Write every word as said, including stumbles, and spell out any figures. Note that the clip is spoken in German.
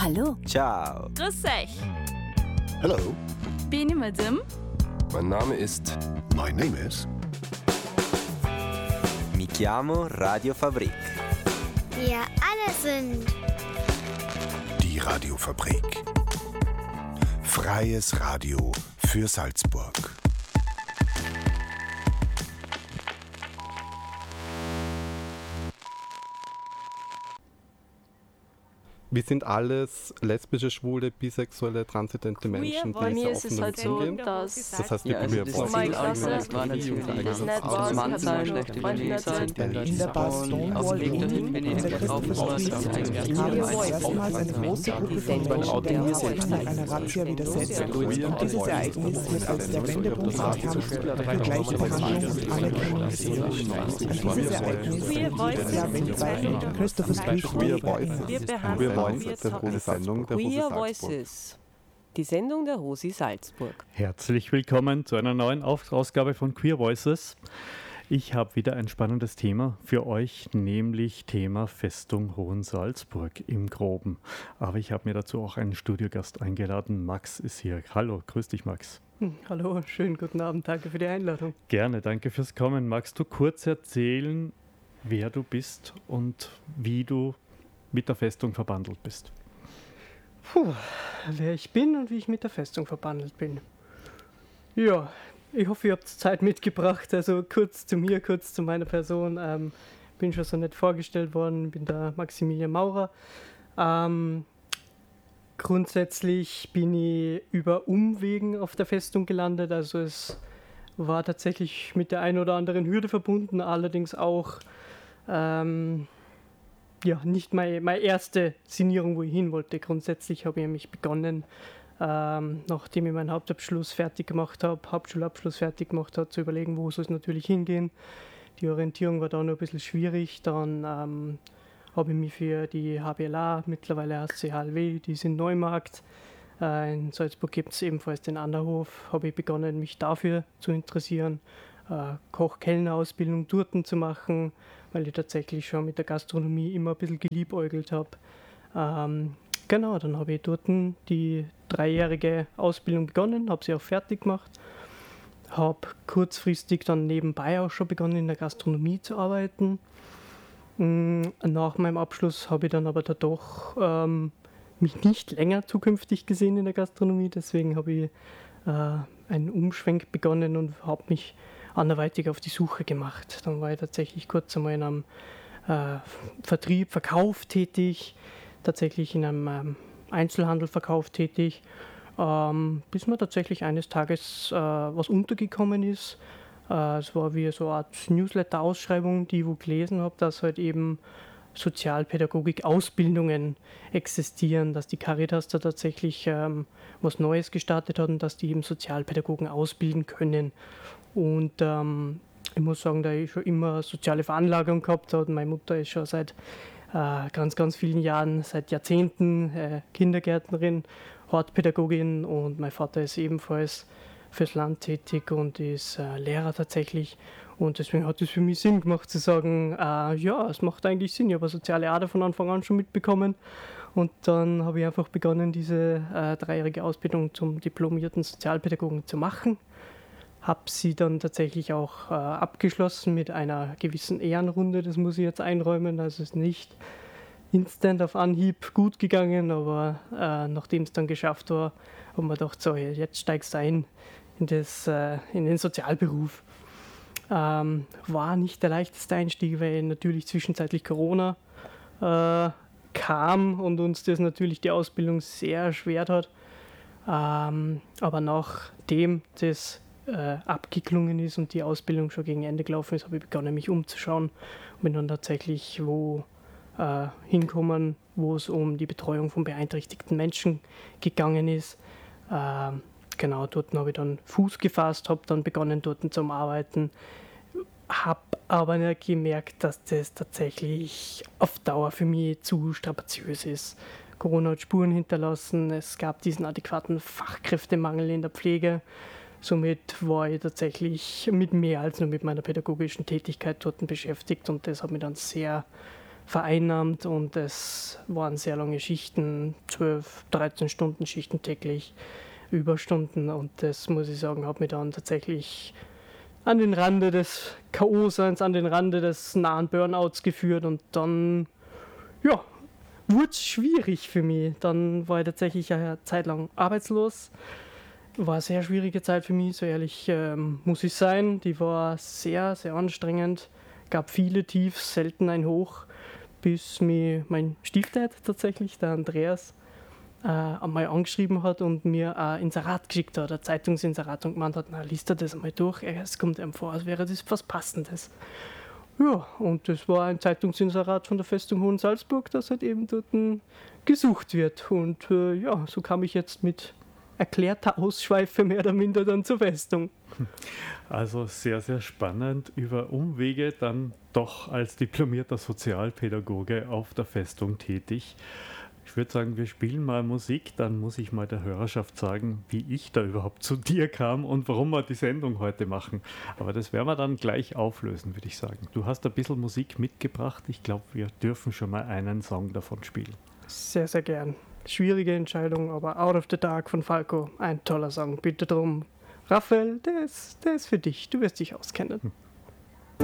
Hallo. Ciao. Grüß euch. Hello. Bin ich Madame? Mein Name ist... My name is... Mi chiamo Radio Fabrik. Wir alle sind... Die Radiofabrik. Freies Radio für Salzburg. Wir sind alles lesbische, schwule, bisexuelle, transidente Menschen, Bei die mir sehr ist es offen halt damit so, umgehen. dass Das heißt, wir Ja, also queer das boys. Normal Ziel Klasse, allgemein war natürlich, das das nicht als war, Mann das sein, hat schlechte schon Familie Freunde sein. erzählt. In der Baston Auf dem Weg dahin bin ich eigentlich aufgefordert, dass ich eigentlich haben wir erstmals eine große Gruppe von Menschen der Hauptsache einer Razzia widersetzt. Und dieses Ereignis wird als der Wendepunkt im Kampf für gleiche Behandlung und Anerkennung gesehen. Und dieses Ereignis wird ja weltweit Christopher Street Queer Voices. Wir behandeln Queer Voices, jetzt der große Sendung der Rose Queer Salzburg. Voices, die Sendung der Rosi Salzburg. Herzlich willkommen zu einer neuen Ausgabe von Queer Voices. Ich habe wieder ein spannendes Thema für euch, nämlich Thema Festung Hohensalzburg im Groben. Aber ich habe mir dazu auch einen Studiogast eingeladen. Max ist hier. Hallo, grüß dich Max. Hm, hallo, schönen guten Abend, danke für die Einladung. Gerne, danke fürs Kommen. Magst du kurz erzählen, wer du bist und wie du mit der Festung verbandelt bist? Puh, wer ich bin und wie ich mit der Festung verbandelt bin. Ja, ich hoffe, ihr habt Zeit mitgebracht. Also kurz zu mir, kurz zu meiner Person. Ähm, bin schon so nett vorgestellt worden, bin der Maximilian Maurer. Ähm, grundsätzlich bin ich über Umwegen auf der Festung gelandet. Also es war tatsächlich mit der einen oder anderen Hürde verbunden, allerdings auch ähm, ja, nicht meine, meine erste Signierung, wo ich hin wollte. Grundsätzlich habe ich nämlich begonnen, ähm, nachdem ich meinen Hauptabschluss fertig gemacht habe, Hauptschulabschluss fertig gemacht habe, zu überlegen, wo soll es natürlich hingehen. Die Orientierung war da noch ein bisschen schwierig. Dann ähm, habe ich mich für die H B L A, mittlerweile heißt sie H L W, die ist in Neumarkt. Äh, in Salzburg gibt es ebenfalls den Anderhof. Habe ich begonnen, mich dafür zu interessieren, äh, Koch-Kellner-Ausbildung dort zu machen, weil ich tatsächlich schon mit der Gastronomie immer ein bisschen geliebäugelt habe. Ähm, genau, dann habe ich dort die dreijährige Ausbildung begonnen, habe sie auch fertig gemacht, habe kurzfristig dann nebenbei auch schon begonnen, in der Gastronomie zu arbeiten. Nach meinem Abschluss habe ich dann aber da doch ähm, mich nicht länger zukünftig gesehen in der Gastronomie, deswegen habe ich äh, einen Umschwenk begonnen und habe mich anderweitig auf die Suche gemacht. Dann war ich tatsächlich kurz einmal in einem äh, Vertrieb, Verkauf tätig, tatsächlich in einem ähm, Einzelhandelverkauf tätig, ähm, bis mir tatsächlich eines Tages äh, was untergekommen ist. Äh, es war wie so eine Art Newsletter-Ausschreibung, die ich wo gelesen habe, dass halt eben Sozialpädagogik-Ausbildungen existieren, dass die Caritas da tatsächlich ähm, was Neues gestartet hat und dass die eben Sozialpädagogen ausbilden können. Und ähm, ich muss sagen, da ich schon immer soziale Veranlagung gehabt habe. Meine Mutter ist schon seit äh, ganz, ganz vielen Jahren, seit Jahrzehnten äh, Kindergärtnerin, Hortpädagogin und mein Vater ist ebenfalls fürs Land tätig und ist äh, Lehrer tatsächlich. Und deswegen hat es für mich Sinn gemacht zu sagen, äh, ja, es macht eigentlich Sinn. Ich habe eine soziale Ader von Anfang an schon mitbekommen. Und dann habe ich einfach begonnen, diese äh, dreijährige Ausbildung zum diplomierten Sozialpädagogen zu machen. Habe sie dann tatsächlich auch äh, abgeschlossen mit einer gewissen Ehrenrunde, das muss ich jetzt einräumen. Also es ist nicht instant auf Anhieb gut gegangen, aber äh, nachdem es dann geschafft war, haben wir gedacht, so, jetzt steigst du ein in, das, äh, in den Sozialberuf. Ähm, war nicht der leichteste Einstieg, weil natürlich zwischenzeitlich Corona äh, kam und uns das natürlich die Ausbildung sehr erschwert hat. Ähm, aber nachdem das äh, abgeklungen ist und die Ausbildung schon gegen Ende gelaufen ist, habe ich begonnen, mich umzuschauen und bin dann tatsächlich wo äh, hinkommen, wo es um die Betreuung von beeinträchtigten Menschen gegangen ist. Äh, genau, dort habe ich dann Fuß gefasst, habe dann begonnen, dort zu arbeiten, habe aber nicht gemerkt, dass das tatsächlich auf Dauer für mich zu strapaziös ist. Corona hat Spuren hinterlassen, es gab diesen adäquaten Fachkräftemangel in der Pflege. Somit war ich tatsächlich mit mehr als nur mit meiner pädagogischen Tätigkeit dort beschäftigt und das hat mich dann sehr vereinnahmt und es waren sehr lange Schichten, zwölf, dreizehn Stunden Schichten täglich, Überstunden und das, muss ich sagen, hat mich dann tatsächlich an den Rande des K O-Seins, an den Rande des nahen Burnouts geführt und dann, ja, wurde es schwierig für mich. Dann war ich tatsächlich eine Zeit lang arbeitslos. War eine sehr schwierige Zeit für mich, so ehrlich ähm, muss ich sein. Die war sehr, sehr anstrengend. Gab viele Tiefs, selten ein Hoch, bis mir mein Stiefdad tatsächlich, der Andreas, äh, einmal angeschrieben hat und mir ein Inserat geschickt hat, ein Zeitungsinserat und gemeint hat, na, liest er das einmal durch, es kommt einem vor, als wäre das was Passendes. Ja, und das war ein Zeitungsinserat von der Festung Hohensalzburg, das halt eben dort gesucht wird. Und äh, ja, so kam ich jetzt mit erklärter Ausschweife mehr oder minder dann zur Festung. Also sehr, sehr spannend, über Umwege dann doch als diplomierter Sozialpädagoge auf der Festung tätig. Ich würde sagen, wir spielen mal Musik, dann muss ich mal der Hörerschaft sagen, wie ich da überhaupt zu dir kam und warum wir die Sendung heute machen. Aber das werden wir dann gleich auflösen, würde ich sagen. Du hast ein bisschen Musik mitgebracht. Ich glaube, wir dürfen schon mal einen Song davon spielen. Sehr, sehr gern. Schwierige Entscheidung, aber Out of the Dark von Falco, ein toller Song. Bitte drum, Raphael, der ist, der ist für dich. Du wirst dich auskennen.